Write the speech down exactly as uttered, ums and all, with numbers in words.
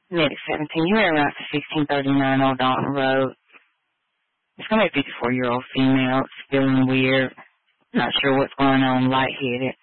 Medic seventeen, you are around for sixteen thirty-nine Old Dalton Road. It's going to be a fifty-four-year-old female. It's feeling weird. Not sure what's going on, lightheaded.